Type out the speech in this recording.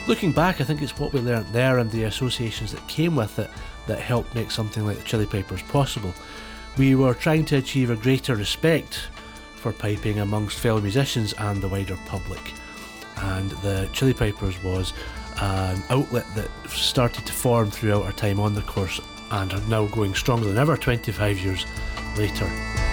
Looking back, I think it's what we learnt there and the associations that came with it that helped make something like the Chili Peppers possible. We were trying to achieve a greater respect for piping amongst fellow musicians and the wider public, and the Chili Peppers was an outlet that started to form throughout our time on the course and are now going stronger than ever 25 years later.